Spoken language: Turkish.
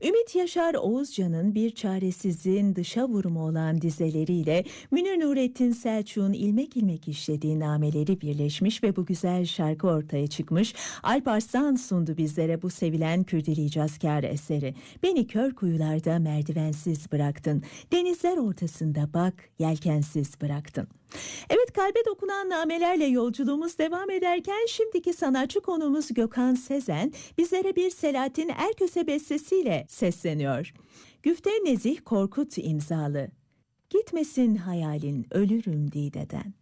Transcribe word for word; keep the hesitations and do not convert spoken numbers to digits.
Ümit Yaşar Oğuzcan'ın Bir Çaresizliğin Dışa Vurumu olan dizeleriyle Münir Nurettin Selçuk'un ilmek ilmek işlediği nameleri birleşmiş ve bu güzel şarkı ortaya çıkmış. Alp Arslan sundu bizlere bu sevilen Kürdili icazkar eseri. Beni kör kuyularda merdivensiz bıraktın, denizler ortasında bak yelkensiz bıraktın. Evet, kalbe dokunan namelerle yolculuğumuz devam ederken şimdiki sanatçı konuğumuz Gökhan Sezen bizlere bir Selahattin Erköse bestesiyle sesleniyor. Güfte Nezih Korkut imzalı. Gitmesin hayalin ölürüm Dide'den.